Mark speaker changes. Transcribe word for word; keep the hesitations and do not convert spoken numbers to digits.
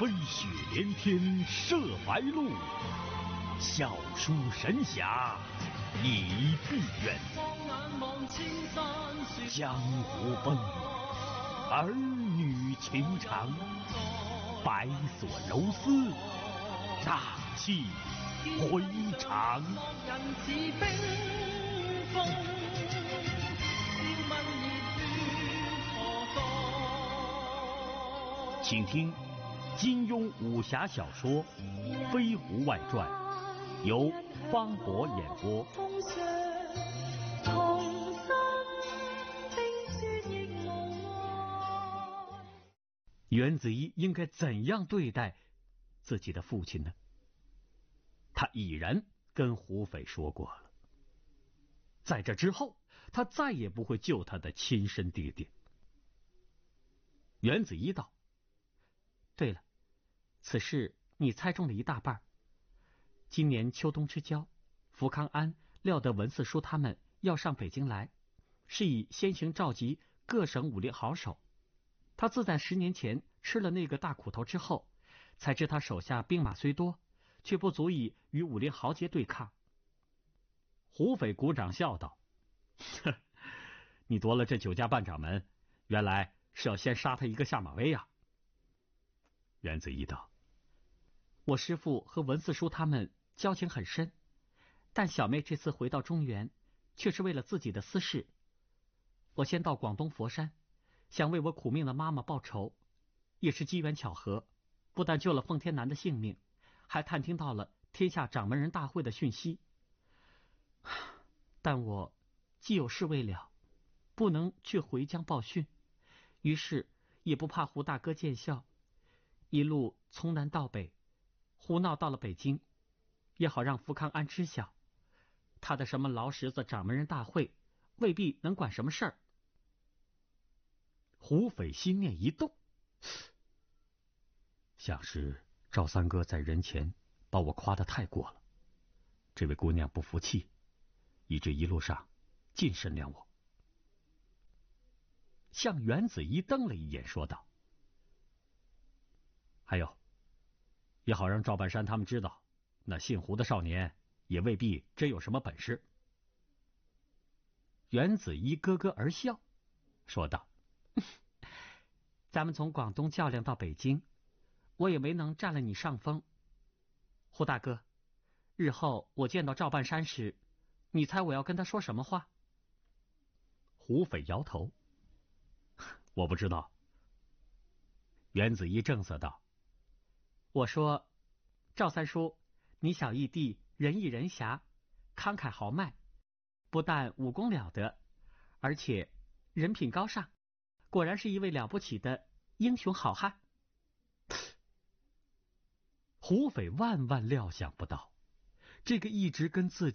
Speaker 1: 飞雪连天射白鹿，笑书神侠倚碧鸳。江湖风雨，儿女情长，百所柔丝，大气回肠。请听金庸武侠小说《飞狐外传》，由方博演播。袁子怡应该怎样对待自己的父亲呢？他已然跟胡斐说过了，在这之后他再也不会救他的亲生爹爹。袁子怡道：对了，此事你猜中了一大半。今年秋冬之交，福康安、廖德文四叔他们要上北京来，是以先行召集各省武林好手。他自在十年前吃了那个大苦头之后，才知他手下兵马虽多，却不足以与武林豪杰对抗。胡斐鼓掌笑道：呵，你夺了这九家半掌门，原来是要先杀他一个下马威啊。袁子怡道：我师父和文四叔他们交情很深，但小妹这次回到中原，却是为了自己的私事。我先到广东佛山，想为我苦命的妈妈报仇，也是机缘巧合，不但救了奉天南的性命，还探听到了天下掌门人大会的讯息。但我既有事未了，不能去回疆报讯，于是也不怕胡大哥见笑，一路从南到北，胡闹到了北京，也好让福康安知晓，他的什么劳什子掌门人大会未必能管什么事儿。胡斐心念一动，像是赵三哥在人前把我夸得太过了，这位姑娘不服气，以致一路上尽审量我。向袁子怡瞪了一眼，说道：还有，也好让赵半山他们知道，那姓胡的少年也未必真有什么本事。袁子怡咯咯而笑，说道：咱们从广东较量到北京，我也没能占了你上风。胡大哥，日后我见到赵半山时，你猜我要跟他说什么话？胡斐摇头：我不知道。袁子怡正色道：我说，赵三叔，你小义弟仁义仁侠，慷慨豪迈，不但武功了得，而且人品高尚，果然是一位了不起的英雄好汉。胡斐万万料想不到，这个一直跟自己